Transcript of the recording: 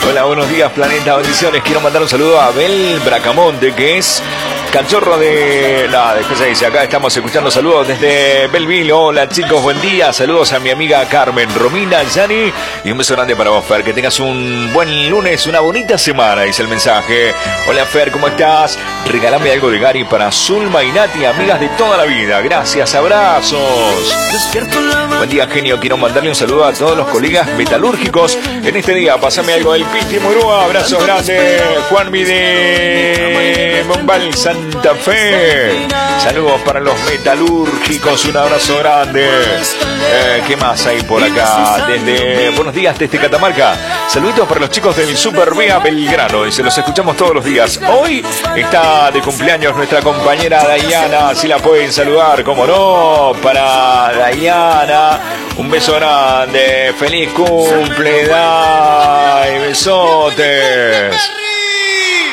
Hola, buenos días, planeta, bendiciones. Quiero mandar un saludo a Abel Bracamonte, que es cachorro de... No, después se dice, acá estamos escuchando saludos desde Belleville. Hola, chicos, buen día. Saludos a mi amiga Carmen, Romina, Yani. Y un beso grande para vos, Fer. Que tengas un buen lunes, una bonita semana, dice el mensaje. Hola, Fer, ¿cómo estás? Regálame algo de Gary para Zulma y Nati, amigas de toda la vida. Gracias, abrazos. Buen día, genio. Quiero mandarle un saludo a todos los colegas metalúrgicos en este día. Pásame algo del Piti Murúa. Abrazos grandes. Juanmi de Mombal, Santa Fe. Saludos para los metalúrgicos. Un abrazo grande. ¿Qué más hay por acá? Buenos días desde Catamarca. Saluditos para los chicos del Super Vía Belgrano. Y se los escuchamos todos los días. Hoy está de cumpleaños nuestra compañera Dayana. Si la pueden saludar, como no. Para Dayana, un beso grande. Feliz cumple, Day. Besotes.